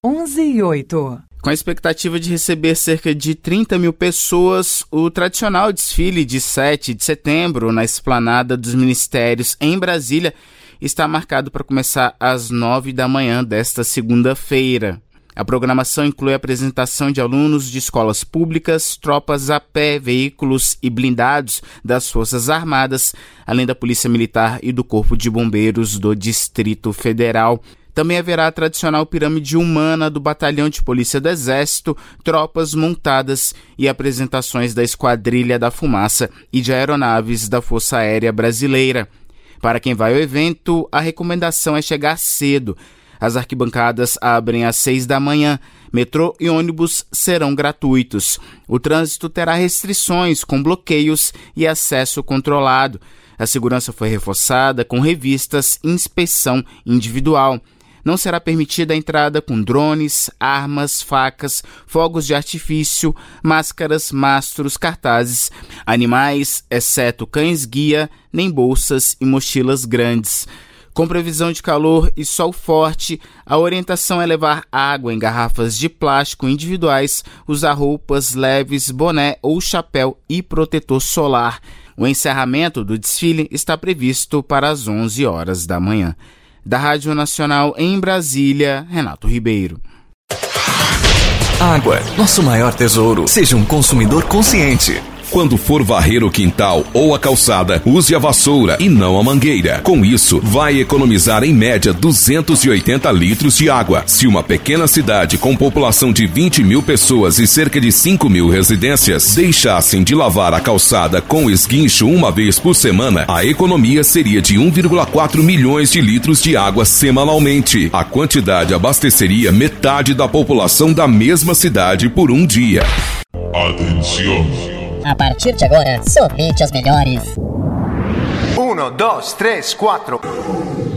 11:08. Com a expectativa de receber cerca de 30 mil pessoas, o tradicional desfile de 7 de setembro na Esplanada dos Ministérios, em Brasília, está marcado para começar às 9 da manhã desta segunda-feira. A programação inclui a apresentação de alunos de escolas públicas, tropas a pé, veículos e blindados das Forças Armadas, além da Polícia Militar e do Corpo de Bombeiros do Distrito Federal. Também haverá a tradicional pirâmide humana do Batalhão de Polícia do Exército, tropas montadas e apresentações da Esquadrilha da Fumaça e de aeronaves da Força Aérea Brasileira. Para quem vai ao evento, a recomendação é chegar cedo. As arquibancadas abrem às 6 da manhã. Metrô e ônibus serão gratuitos. O trânsito terá restrições com bloqueios e acesso controlado. A segurança foi reforçada com revistas e inspeção individual. Não será permitida a entrada com drones, armas, facas, fogos de artifício, máscaras, mastros, cartazes, animais, exceto cães-guia, nem bolsas e mochilas grandes. Com previsão de calor e sol forte, a orientação é levar água em garrafas de plástico individuais, usar roupas leves, boné ou chapéu e protetor solar. O encerramento do desfile está previsto para as 11 horas da manhã. Da Rádio Nacional em Brasília, Renato Ribeiro. Água, nosso maior tesouro. Seja um consumidor consciente. Quando for varrer o quintal ou a calçada, use a vassoura e não a mangueira. Com isso, vai economizar em média 280 litros de água. Se uma pequena cidade com população de 20 mil pessoas e cerca de 5 mil residências deixassem de lavar a calçada com esguincho uma vez por semana, a economia seria de 1,4 milhões de litros de água semanalmente. A quantidade abasteceria metade da população da mesma cidade por um dia. Atenção! A partir de agora, somente as melhores. 1, 2, 3, 4.